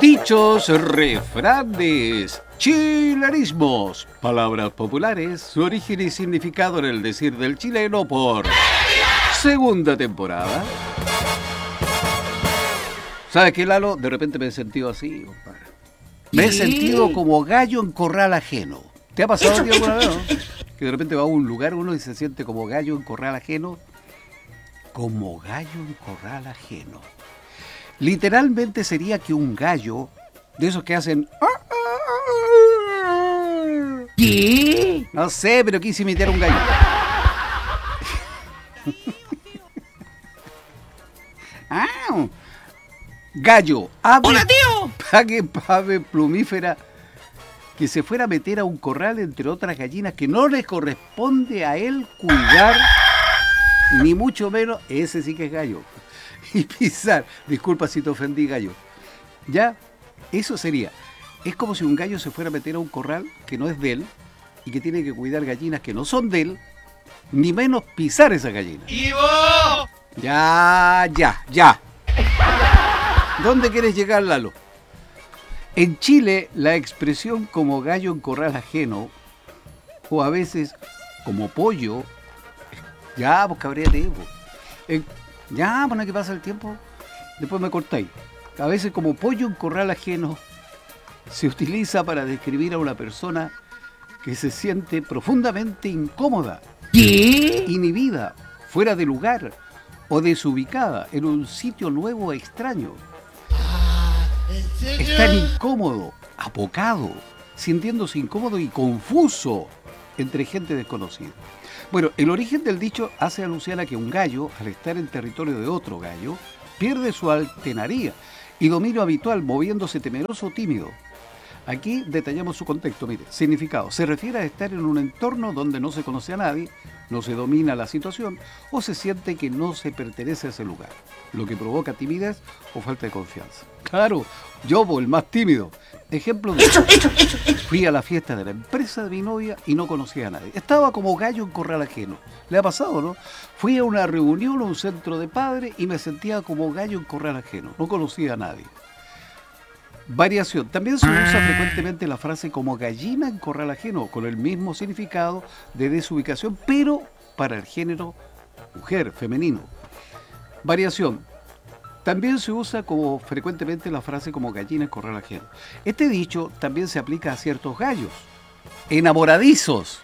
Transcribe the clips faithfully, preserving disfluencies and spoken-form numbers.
Dichos, refranes, chilenismos, palabras populares, su origen y significado en el decir del chileno por segunda temporada. ¿Sabes qué, Lalo? De repente me he sentido así, compadre. Me he sentido como gallo en corral ajeno. ¿Te ha pasado a ti alguna vez, no? Que de repente va a un lugar uno y se siente como gallo en corral ajeno. Como gallo en corral ajeno. Literalmente sería que un gallo, de esos que hacen... ¿Qué? No sé, pero quise imitar un gallo. ah, gallo, ave, ¡Hola, tío! Pague, ave plumífera, que se fuera a meter a un corral entre otras gallinas que no le corresponde a él cuidar, ni mucho menos, ese sí que es gallo. Y pisar, disculpa si te ofendí, gallo. Ya, eso sería. Es como si un gallo se fuera a meter a un corral que no es de él y que tiene que cuidar gallinas que no son de él, ni menos pisar esas gallinas. ¡Ivo! Ya, ya, ya. ¿Dónde quieres llegar, Lalo? En Chile, la expresión como gallo en corral ajeno, o a veces como pollo, ya, pues cabréate, pues. En, ya, bueno, que pasa el tiempo, después me cortáis. A veces como pollo en corral ajeno se utiliza para describir a una persona que se siente profundamente incómoda, ¿Qué? inhibida, fuera de lugar o desubicada en un sitio nuevo e extraño. Es tan incómodo, apocado, sintiéndose incómodo y confuso entre gente desconocida. Bueno, el origen del dicho hace alusión a que un gallo, al estar en territorio de otro gallo, pierde su altenaría y dominio habitual, moviéndose temeroso o tímido. Aquí detallamos su contexto, mire, significado. Se refiere a estar en un entorno donde no se conoce a nadie, no se domina la situación o se siente que no se pertenece a ese lugar, lo que provoca timidez o falta de confianza. Claro, yo, el más tímido. Ejemplo de... Fui a la fiesta de la empresa de mi novia y no conocía a nadie. Estaba como gallo en corral ajeno. ¿Le ha pasado, no? Fui a una reunión a un centro de padres y me sentía como gallo en corral ajeno. No conocía a nadie. Variación. También se usa frecuentemente la frase como gallina en corral ajeno, con el mismo significado de desubicación, pero para el género mujer, femenino. Variación. También se usa como frecuentemente la frase como gallina en corral ajeno. Este dicho también se aplica a ciertos gallos enamoradizos.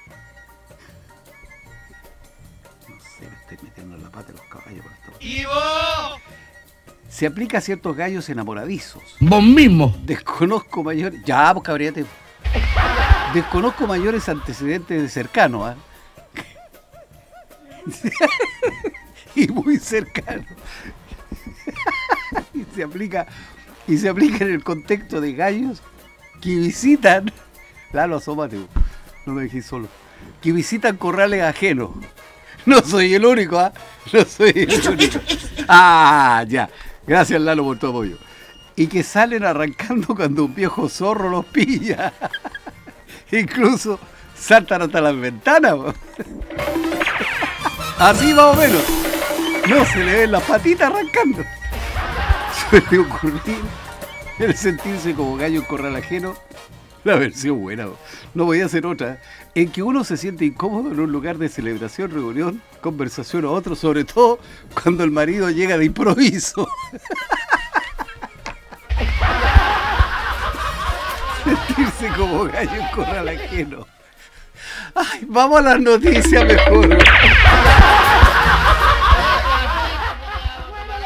No sé, me estoy metiendo en la pata de los caballos con esto. ¡Ivo! Se aplica a ciertos gallos enamoradizos. Vos mismo. Desconozco mayores... Ya, pues cabríate. Desconozco mayores antecedentes de cercano, ¿ah? ¿eh? Y muy cercano. y se aplica y se aplica en el contexto de gallos que visitan... Lalo, asómate, no me dejé solo. Que visitan corrales ajenos. No soy el único, ¿ah? ¿eh? No soy el único. Ah, ya. Gracias, Lalo, por tu apoyo. Y que salen arrancando cuando un viejo zorro los pilla. Incluso saltan hasta las ventanas. Así más o menos. No se le ven las patitas arrancando. Suele ocurrir el sentirse como gallo en corral ajeno. La versión buena, no voy a hacer otra, en que uno se siente incómodo en un lugar de celebración, reunión, conversación o otro, sobre todo cuando el marido llega de improviso. Sentirse como gallo en corral ajeno. Ay, vamos a las noticias mejor.